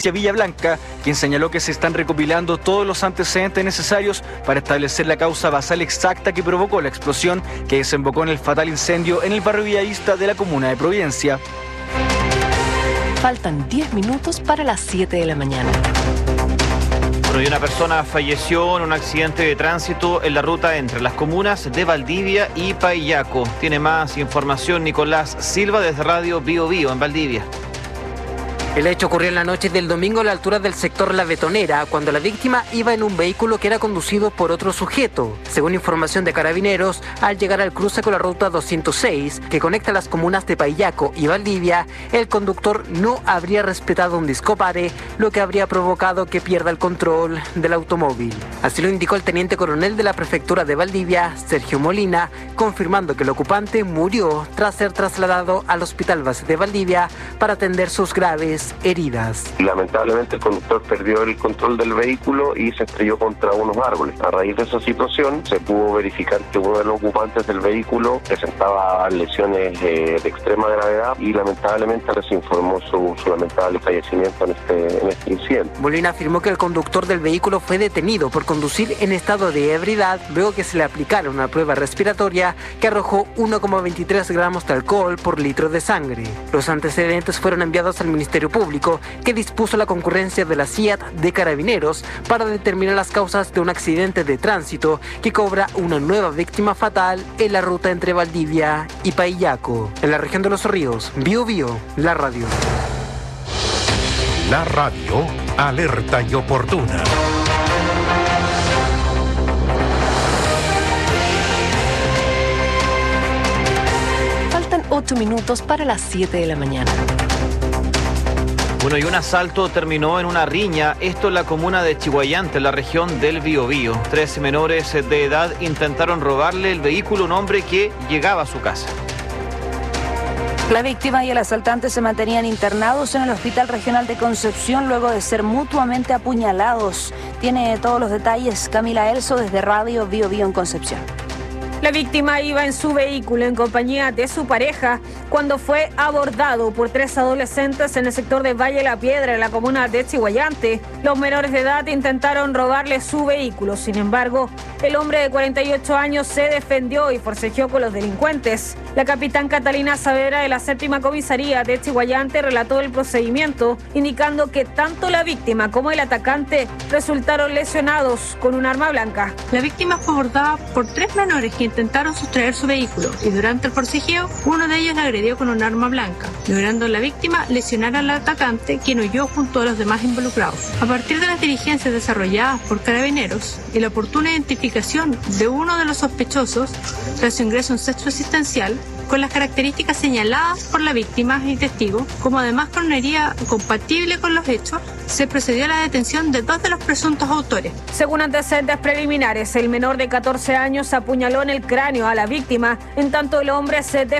Patricia Villablanca, quien señaló que se están recopilando todos los antecedentes necesarios para establecer la causa basal exacta que provocó la explosión que desembocó en el fatal incendio en el barrio Villavista de la comuna de Providencia. Faltan 10 minutos para las 7 de la mañana. Bueno, y una persona falleció en un accidente de tránsito en la ruta entre las comunas de Valdivia y Paillaco. Tiene más información Nicolás Silva desde Radio Bio Bio en Valdivia. El hecho ocurrió en la noche del domingo a la altura del sector La Betonera, cuando la víctima iba en un vehículo que era conducido por otro sujeto. Según información de Carabineros, al llegar al cruce con la ruta 206, que conecta las comunas de Paillaco y Valdivia, el conductor no habría respetado un discopare, lo que habría provocado que pierda el control del automóvil. Así lo indicó el teniente coronel de la prefectura de Valdivia, Sergio Molina, confirmando que el ocupante murió tras ser trasladado al Hospital Base de Valdivia para atender sus graves heridas. Lamentablemente el conductor perdió el control del vehículo y se estrelló contra unos árboles. A raíz de esa situación se pudo verificar que uno de los ocupantes del vehículo presentaba lesiones de extrema gravedad y lamentablemente se informó su lamentable fallecimiento en este incidente. Molina afirmó que el conductor del vehículo fue detenido por conducir en estado de ebriedad luego que se le aplicara una prueba respiratoria que arrojó 1,23 gramos de alcohol por litro de sangre. Los antecedentes fueron enviados al Ministerio Público, que dispuso la concurrencia de la CIAT de Carabineros para determinar las causas de un accidente de tránsito que cobra una nueva víctima fatal en la ruta entre Valdivia y Paillaco. En la región de Los Ríos, Bio Bio, la radio. La radio, alerta y oportuna. Faltan 8 minutos para las 7 de la mañana. Bueno, y un asalto terminó en una riña, esto en la comuna de Chiguayante, en la región del Biobío. 13 menores de edad intentaron robarle el vehículo a un hombre que llegaba a su casa. La víctima y el asaltante se mantenían internados en el Hospital Regional de Concepción luego de ser mutuamente apuñalados. Tiene todos los detalles Camila Elso desde Radio Bio Bio en Concepción. La víctima iba en su vehículo en compañía de su pareja cuando fue abordado por 3 adolescentes en el sector de Valle La Piedra, en la comuna de Chiguayante. Los menores de edad intentaron robarle su vehículo. Sin embargo, el hombre de 48 años se defendió y forcejeó con los delincuentes. La capitán Catalina Saavedra de la 7ª Comisaría de Chiguayante relató el procedimiento, indicando que tanto la víctima como el atacante resultaron lesionados con un arma blanca. La víctima fue abordada por 3 menores que intentaron sustraer su vehículo y durante el forcejeo uno de ellos la agredió con un arma blanca, logrando la víctima lesionar al atacante, quien huyó junto a los demás involucrados. A partir de las diligencias desarrolladas por Carabineros y la oportuna identificación de uno de los sospechosos tras su ingreso a un centro asistencial, con las características señaladas por la víctima y testigo, como además con una herida compatible con los hechos, se procedió a la detención de 2 de los presuntos autores. Según antecedentes preliminares, el menor de 14 años apuñaló en el cráneo a la víctima, en tanto el hombre se